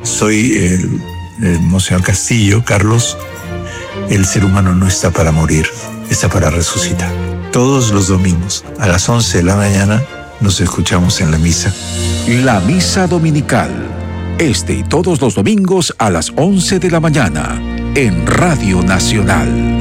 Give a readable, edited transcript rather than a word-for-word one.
Soy el Monseñor Castillo, Carlos. El ser humano no está para morir, está para resucitar. Todos los domingos a las 11 de la mañana nos escuchamos en la misa. La Misa Dominical. Este y todos los domingos a las 11 de la mañana en Radio Nacional.